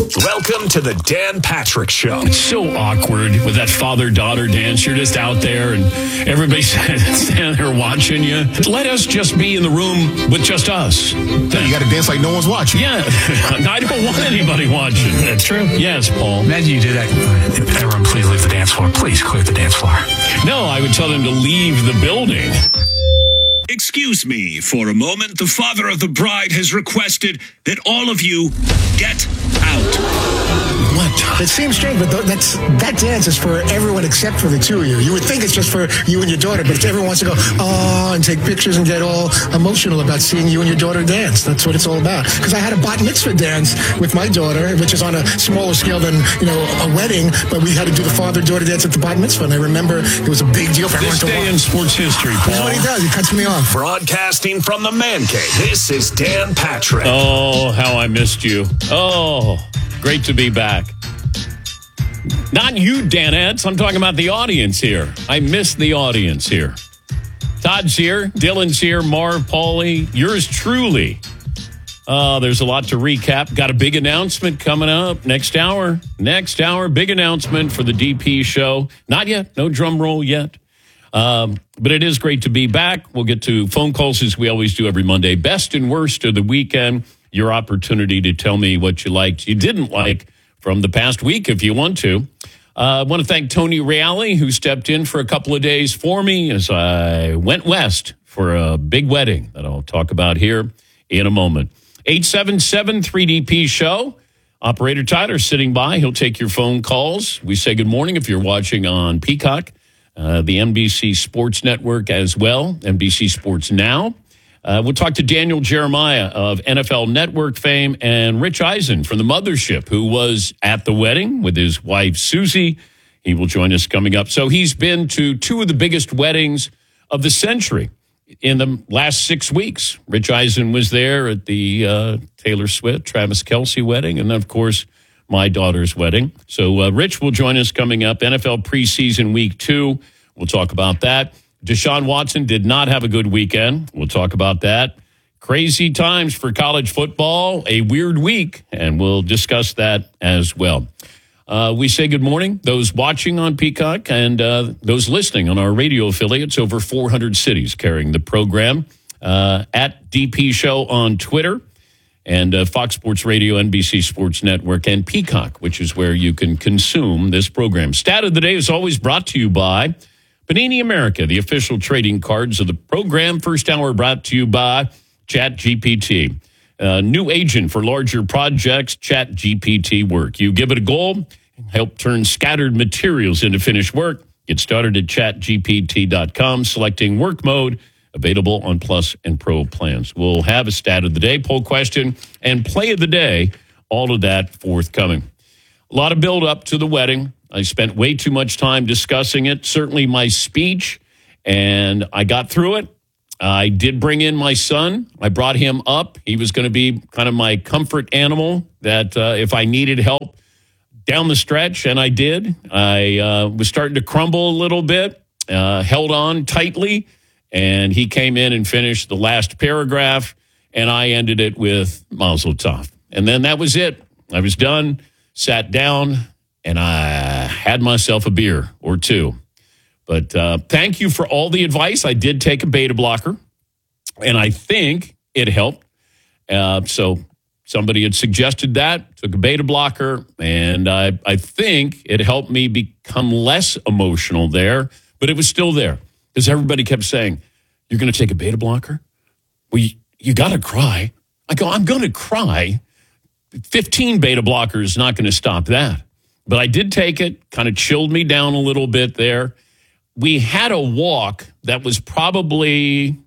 Welcome to the Dan Patrick Show. It's so awkward with that father-daughter dance. You're just out there and everybody's standing there watching you. Let us just be in the room with just us. Yeah, you got to dance like no one's watching. Yeah, I don't want anybody watching. That's true. Yes, Paul. Imagine you did that. Everyone, please leave the dance floor. Please clear the dance floor. No, I would tell them to leave the building. Excuse me for a moment. The father of the bride has requested that all of you get out. It seems strange, but that dance is for everyone except for the two of you. You would think it's just for you and your daughter, but if everyone wants to go, oh, and take pictures and get all emotional about seeing you and your daughter dance. That's what it's all about. Because I had a bat mitzvah dance with my daughter, which is on a smaller scale than, a wedding, but we had to do the father-daughter dance at the bat mitzvah, and I remember it was a big deal for everyone This to watch. day in sports history, Paul. That's what he does. He cuts me off. Broadcasting from the man cave, this is Dan Patrick. Oh, how I missed you. Oh, great to be back. Not you, Danettes. I'm talking about the audience here. I miss the audience here. Todd's here. Dylan's here. Marv, Paulie. Yours truly. There's a lot to recap. Got a big announcement coming up next hour. Next hour, big announcement for the DP show. Not yet. No drum roll yet. But it is great to be back. We'll get to phone calls as we always do every Monday. Best and worst of the weekend. Your opportunity to tell me what you liked, you didn't like from the past week if you want to. I want to thank Tony Reale, who stepped in for a couple of days for me as I went west for a big wedding that I'll talk about here in a moment. 877-3DP-SHOW. Operator Tyler sitting by. He'll take your phone calls. We say good morning if you're watching on Peacock, the NBC Sports Network as well, NBC Sports Now. We'll talk to Daniel Jeremiah of NFL Network fame and Rich Eisen from the Mothership, who was at the wedding with his wife, Susie. He will join us coming up. So he's been to two of the biggest weddings of the century in the last 6 weeks. Rich Eisen was there at the Taylor Swift, Travis Kelce wedding, and, of course, my daughter's wedding. So Rich will join us coming up. NFL preseason week 2. We'll talk about that. Deshaun Watson did not have a good weekend. We'll talk about that. Crazy times for college football, a weird week, and we'll discuss that as well. We say good morning, those watching on Peacock and those listening on our radio affiliates, over 400 cities carrying the program, at DP Show on Twitter, and Fox Sports Radio, NBC Sports Network, and Peacock, which is where you can consume this program. Stat of the day is always brought to you by Panini America, the official trading cards of the program. First hour brought to you by ChatGPT. New agent for larger projects, ChatGPT Work. You give it a goal, help turn scattered materials into finished work. Get started at chatgpt.com, selecting work mode, available on Plus and Pro plans. We'll have a stat of the day, poll question, and play of the day, all of that forthcoming. A lot of build up to the wedding. I spent way too much time discussing it, certainly my speech, and I got through it. I did bring in my son. I brought him up. He was going to be kind of my comfort animal that if I needed help down the stretch, and I did. I was starting to crumble a little bit, held on tightly, and he came in and finished the last paragraph, and I ended it with Mazel Tov. And then that was it. I was done, sat down, and I had myself a beer or two. But thank you for all the advice. I did take a beta blocker, and I think it helped. So somebody had suggested that, took a beta blocker, and I think it helped me become less emotional there, but it was still there because everybody kept saying, you're going to take a beta blocker? Well, you got to cry. I go, I'm going to cry. 15 beta blockers is not going to stop that. But I did take it, kind of chilled me down a little bit there. We had a walk that was probably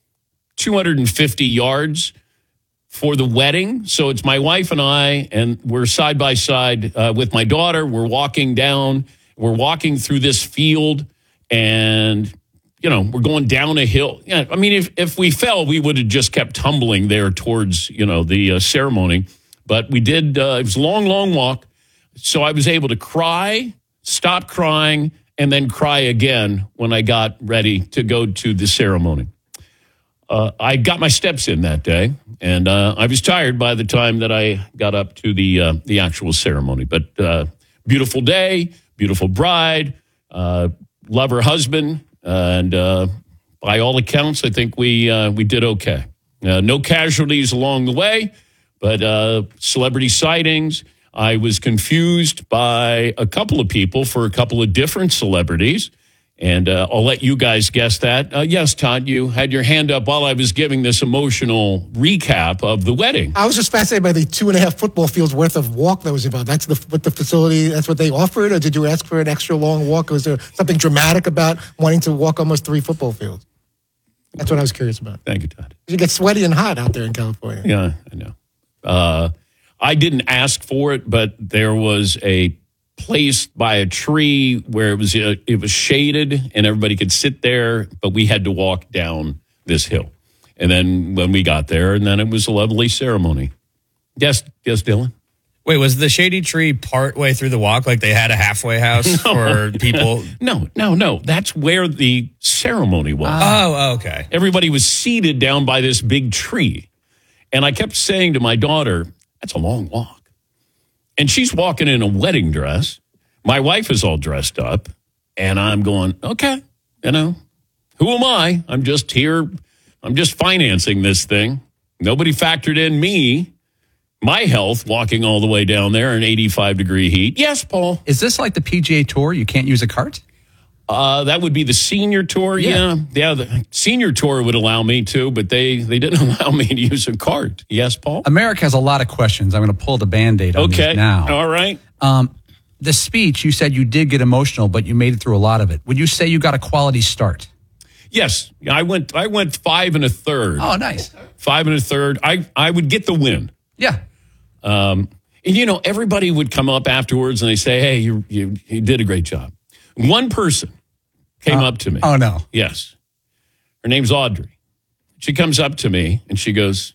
250 yards for the wedding. So it's my wife and I, and we're side by side with my daughter. We're walking through this field, and, we're going down a hill. Yeah, I mean, if we fell, we would have just kept tumbling there towards, the ceremony. But we did, it was a long, long walk. So I was able to cry, stop crying, and then cry again when I got ready to go to the ceremony. I got my steps in that day, and I was tired by the time that I got up to the actual ceremony. But beautiful day, beautiful bride, love her husband, and by all accounts, I think we did okay. No casualties along the way, but celebrity sightings. I was confused by a couple of people for a couple of different celebrities. And I'll let you guys guess that. Yes, Todd, you had your hand up while I was giving this emotional recap of the wedding. I was just fascinated by the 2.5 football fields worth of walk that was involved. That's what the facility, that's what they offered? Or did you ask for an extra long walk? Was there something dramatic about wanting to walk almost 3 football fields? That's what I was curious about. Thank you, Todd. You get sweaty and hot out there in California. Yeah, I know. I didn't ask for it, but there was a place by a tree where it was shaded and everybody could sit there, but we had to walk down this hill. And then when we got there, and then it was a lovely ceremony. Yes, Dylan? Wait, was the shady tree part way through the walk? Like they had a halfway house for people? No. That's where the ceremony was. Oh, okay. Everybody was seated down by this big tree. And I kept saying to my daughter, that's a long walk. And she's walking in a wedding dress. My wife is all dressed up. And I'm going, okay, who am I? I'm just here. I'm just financing this thing. Nobody factored in me, my health, walking all the way down there in 85-degree heat. Yes, Paul. Is this like the PGA Tour? You can't use a cart? That would be the senior tour. Yeah. The senior tour would allow me to, but they didn't allow me to use a cart. Yes, Paul? America has a lot of questions. I'm going to pull the Band-Aid on this now. All right. The speech, you said you did get emotional, but you made it through a lot of it. Would you say you got a quality start? Yes. I went 5 1/3. Oh, nice. 5 1/3. I would get the win. Yeah. And everybody would come up afterwards and they say, hey, you did a great job. One person came up to me. Oh, no. Yes. Her name's Audrey. She comes up to me and she goes,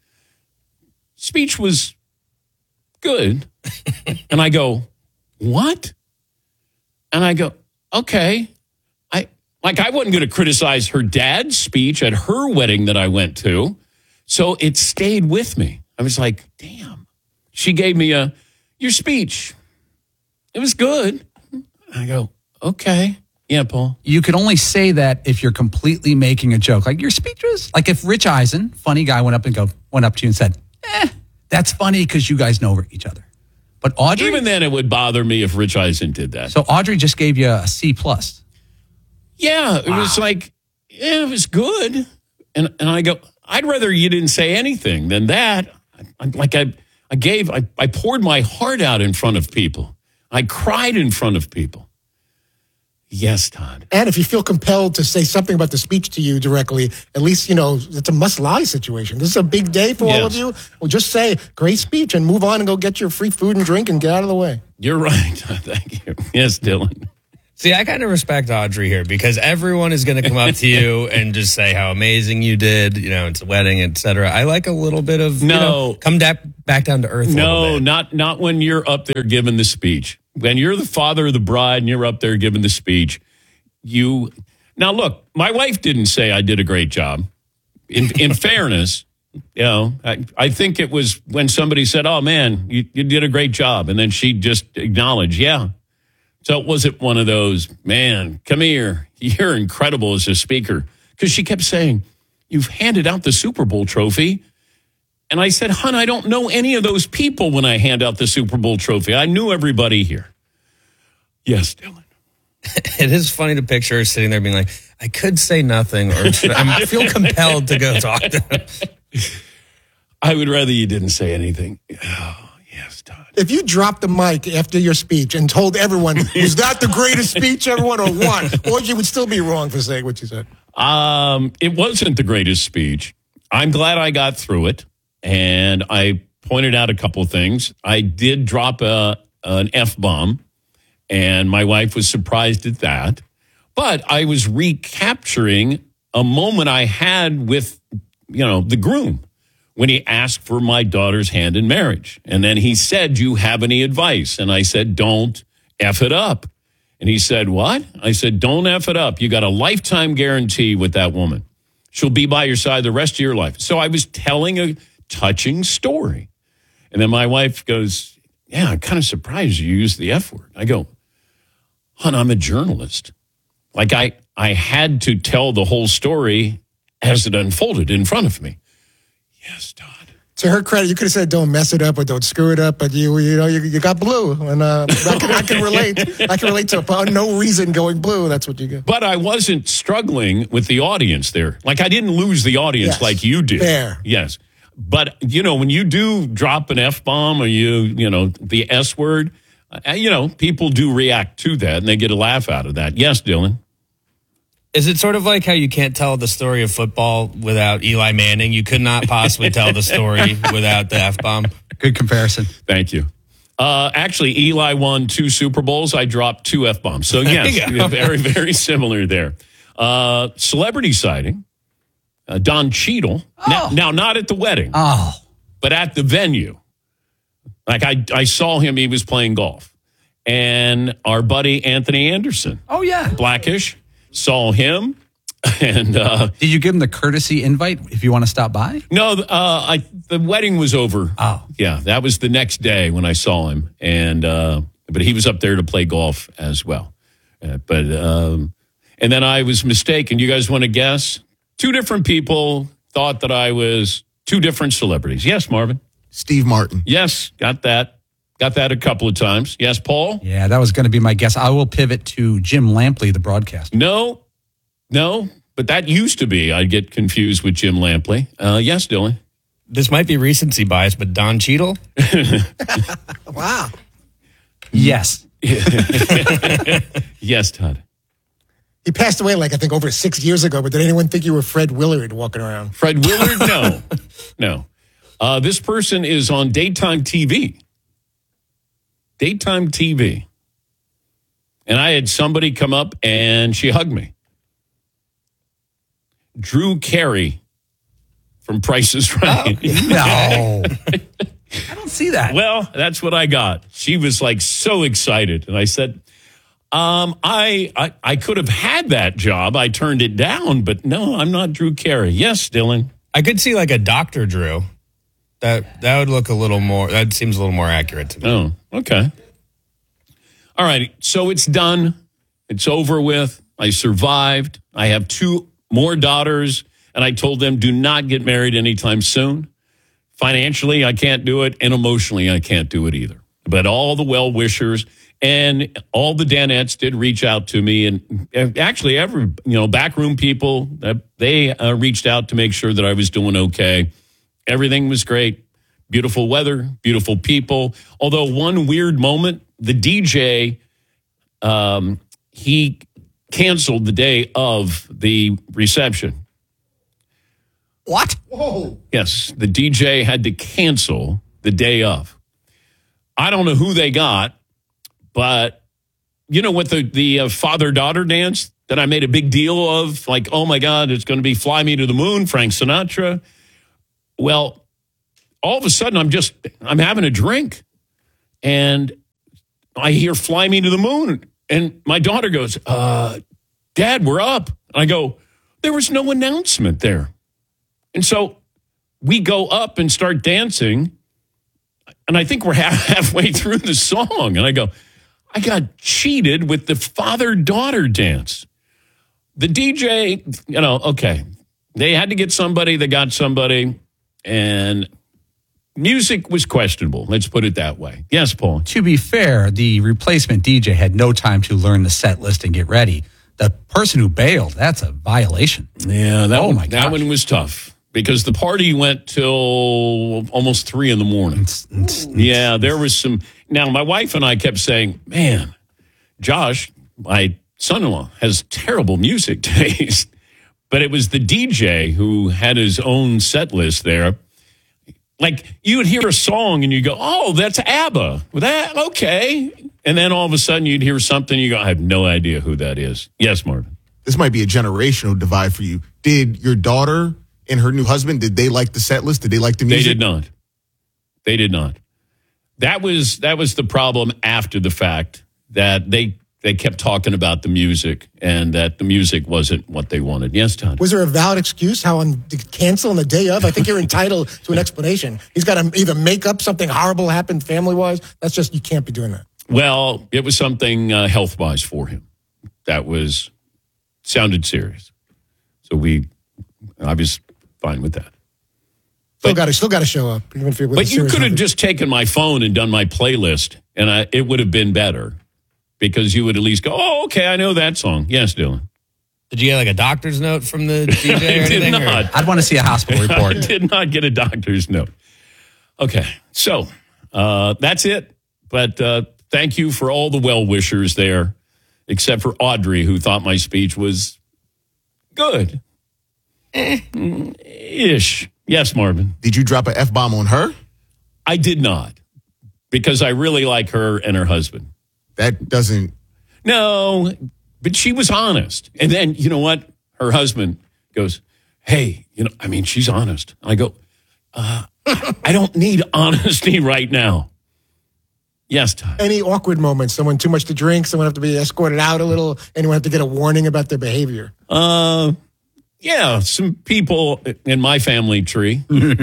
speech was good. And I go, what? And I go, okay. I wasn't going to criticize her dad's speech at her wedding that I went to. So it stayed with me. I was like, damn. She gave me your speech. It was good. I go, okay. Yeah, Paul. You can only say that if you're completely making a joke. Like your speech was, like if Rich Eisen, funny guy, went up to you and said, that's funny because you guys know each other. But Audrey, even then, it would bother me if Rich Eisen did that. So Audrey just gave you a C+. Yeah, it was like, it was good. And I go, I'd rather you didn't say anything than that. I poured my heart out in front of people. I cried in front of people. Yes, Todd. And if you feel compelled to say something about the speech to you directly, at least, it's a must-lie situation. This is a big day for all of you. Well, just say, great speech, and move on and go get your free food and drink and get out of the way. You're right. Thank you. Yes, Dylan. See, I kind of respect Audrey here because everyone is going to come up to you and just say how amazing you did, it's a wedding, etc. I like a little bit of, come back down to earth. No, not when you're up there giving the speech. When you're the father of the bride and you're up there giving the speech, now look, my wife didn't say I did a great job. In fairness, I think it was when somebody said, oh man, you did a great job. And then she just acknowledged, yeah. So it wasn't one of those, man, come here. You're incredible as a speaker. Because she kept saying, you've handed out the Super Bowl trophy. And I said, hon, I don't know any of those people when I hand out the Super Bowl trophy. I knew everybody here. Yes, Dylan. It is funny to picture her sitting there being like, I could say nothing or I feel compelled to go talk to him. I would rather you didn't say anything. Oh, yes, Todd. If you dropped the mic after your speech and told everyone, was that the greatest speech everyone or what? Or you would still be wrong for saying what you said. It wasn't the greatest speech. I'm glad I got through it. And I pointed out a couple of things. I did drop an F-bomb, and my wife was surprised at that. But I was recapturing a moment I had with, the groom when he asked for my daughter's hand in marriage. And then he said, do you have any advice? And I said, don't F it up. And he said, what? I said, don't F it up. You got a lifetime guarantee with that woman. She'll be by your side the rest of your life. So I was telling a touching story. And then my wife goes, yeah, I'm kind of surprised you used the F word. I go, hon, I'm a journalist. Like I had to tell the whole story as it unfolded in front of me. Yes, Todd. To her credit, you could have said, "Don't mess it up" or "Don't screw it up," but you got blue, and I can relate. I can relate to no reason going blue. That's what you get. But I wasn't struggling with the audience there. Like I didn't lose the audience like you did. Fair. Yes, but when you do drop an F-bomb or the S word, people do react to that and they get a laugh out of that. Yes, Dylan. Is it sort of like how you can't tell the story of football without Eli Manning? You could not possibly tell the story without the F-bomb. Good comparison. Thank you. Actually, Eli won 2 Super Bowls. I dropped 2 F-bombs. So, yes, very, very similar there. Celebrity sighting. Don Cheadle. Oh. Now, not at the wedding, but at the venue. Like, I saw him. He was playing golf. And our buddy Anthony Anderson. Oh, yeah. Blackish. Saw him, and did you give him the courtesy invite if you want to stop by? No, the wedding was over. Oh, yeah, that was the next day when I saw him, and but he was up there to play golf as well. And then I was mistaken. You guys want to guess? 2 different people thought that I was 2 different celebrities. Yes, Marvin. Steve Martin. Yes, got that. Got that a couple of times. Yes, Paul? Yeah, that was going to be my guess. I will pivot to Jim Lampley, the broadcaster. No, but that used to be. I'd get confused with Jim Lampley. Yes, Dylan? This might be recency bias, but Don Cheadle? Wow. Yes. Yes, Todd. He passed away, I think, over 6 years ago, but did anyone think you were Fred Willard walking around? Fred Willard? No. This person is on daytime TV. Daytime TV. And I had somebody come up and she hugged me. Drew Carey from Price is Right. No. I don't see that. Well, that's what I got. She was so excited. And I said, I could have had that job. I turned it down, but no, I'm not Drew Carey. Yes, Dylan. I could see a Dr. Drew. That would look a little more, that seems a little more accurate to me. Oh, okay. All right. So it's done. It's over with. I survived. I have 2 more daughters, and I told them do not get married anytime soon. Financially, I can't do it, and emotionally, I can't do it either. But all the well-wishers and all the Danettes did reach out to me, and actually every, backroom people, they reached out to make sure that I was doing okay. Everything was great. Beautiful weather, beautiful people. Although one weird moment, the DJ, he canceled the day of the reception. What? Whoa. Yes, the DJ had to cancel the day of. I don't know who they got, but what the father-daughter dance that I made a big deal of, oh my God, it's going to be Fly Me to the Moon, Frank Sinatra. Well, all of a sudden, I'm having a drink, and I hear Fly Me to the Moon, and my daughter goes, Dad, we're up. And I go, there was no announcement there. And so we go up and start dancing, and I think we're halfway through the song, and I go, I got cheated with the father-daughter dance. The DJ, okay, they had to get somebody, they got somebody, and music was questionable. Let's put it that way. Yes, Paul. To be fair, the replacement DJ had no time to learn the set list and get ready. The person who bailed, that's a violation. Yeah, that one was tough because the party went till almost 3 a.m. Yeah, there was some. Now, my wife and I kept saying, man, Josh, my son-in-law, has terrible music taste. But it was the DJ who had his own set list there. You would hear a song and you go, oh, that's ABBA. Okay. And then all of a sudden you'd hear something, you go, I have no idea who that is. Yes, Marvin. This might be a generational divide for you. Did your daughter and her new husband, did they like the set list? Did they like the music? They did not. That was the problem after the fact, that they they kept talking about the music and that the music wasn't what they wanted. Yes, Todd? Was there a valid excuse how on to cancel on the day of? I think you're entitled to an explanation. He's got to either make up something horrible happened family-wise. That's just, you can't be doing that. Well, it was something health-wise for him that sounded serious. So I was fine with that. Still got to show up. Even if but you could have just taken my phone and done my playlist, and it would have been better because you would at least go, oh, okay, I know that song. Yes, Dylan. Did you get like a doctor's note from the DJ or anything? I did not. I'd want to see a hospital report. I did not get a doctor's note. Okay, so that's it. But thank you for all the well-wishers there, except for Audrey, who thought my speech was good. Ish. Yes, Marvin. Did you drop an F-bomb on her? I did not, because I really like her and her husband. That doesn't... No, but she was honest. And then, you know what? Her husband goes, hey, she's honest. I go, I don't need honesty right now. Yes, Todd. Any awkward moments? Someone too much to drink? Someone have to be escorted out a little? Anyone have to get a warning about their behavior? Yeah, some people in my family tree. There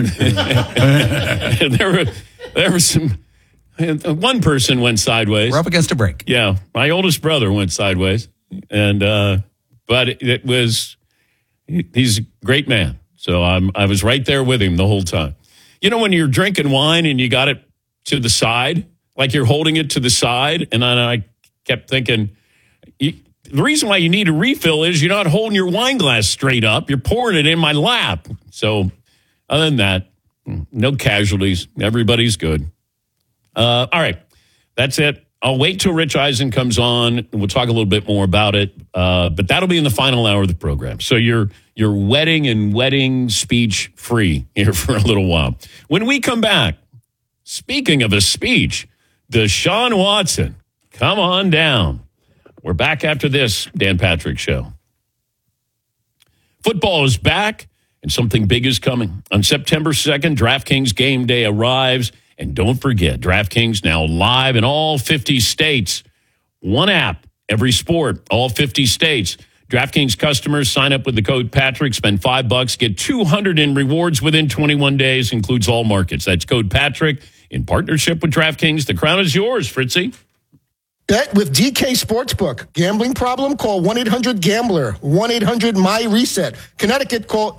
were some. One person went sideways. We're up against a break. Yeah, my oldest brother went sideways, and but it was he's a great man. So I was right there with him the whole time. You know, when you're drinking wine and you got it to the side, like you're holding it to the side, and then I kept thinking. The reason why you need a refill is you're not holding your wine glass straight up. You're pouring it in my lap. So other than that, no casualties. Everybody's good. All right. That's it. I'll wait till Rich Eisen comes on, and we'll talk a little bit more about it. But that'll be in the final hour of the program. So you're wedding speech free here for a little while. When we come back, speaking of a speech, Deshaun Watson, come on down. We're back after this Dan Patrick Show. Football is back, and something big is coming. On September 2nd, DraftKings Game Day arrives. And don't forget, DraftKings now live in all 50 states. One app, every sport, all 50 states. DraftKings customers sign up with the code Patrick, spend $5, get $200 in rewards within 21 days, includes all markets. That's code Patrick in partnership with DraftKings. The crown is yours, Fritzy. Bet with DK Sportsbook. Gambling problem? Call 1-800-GAMBLER. 1-800-MY-RESET. Connecticut, call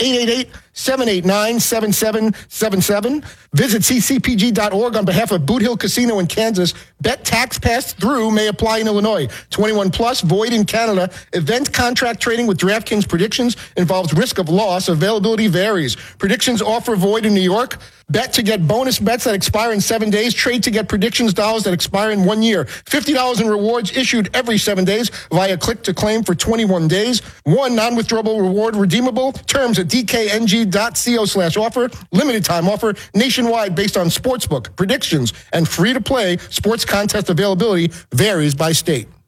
888-789-7777. Visit ccpg.org on behalf of Boot Hill Casino in Kansas. Bet tax passed through may apply in Illinois. 21 plus, void in Canada. Event contract trading with DraftKings predictions involves risk of loss. Availability varies. Predictions offer void in New York. Bet to get bonus bets that expire in 7 days. Trade to get predictions dollars that expire in 1 year. $50 in rewards issued every 7 days via click to claim for 21 days. One non-withdrawable reward redeemable. Terms at dkng.co/offer. Limited time offer nationwide based on sportsbook predictions and free to play sports contest availability varies by state.